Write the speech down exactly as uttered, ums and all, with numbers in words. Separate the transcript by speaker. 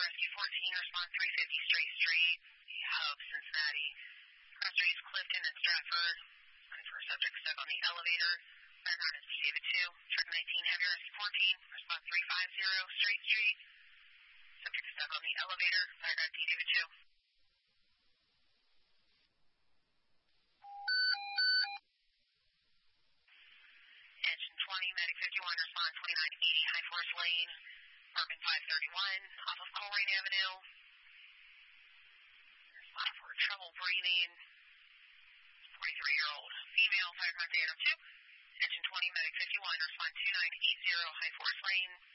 Speaker 1: Rescue fourteen, respond three fifty Straight Street, Hub, Cincinnati. Cross streets Clifton and Stratford. First subject stuck on the elevator. Background is D David two. Truck nineteen, Heavy Rescue fourteen, respond three fifty Straight Street. Subject stuck on the elevator. Background D David two. Engine twenty, Medic fifty-one, respond twenty-nine eighty High Forest Lane. Marvin five thirty-one, off of Colerain Avenue. Respond for trouble breathing. forty-three-year-old female, background Datum two. Engine twenty, Medic fifty-one, respond two nine eight zero High Forest Lane.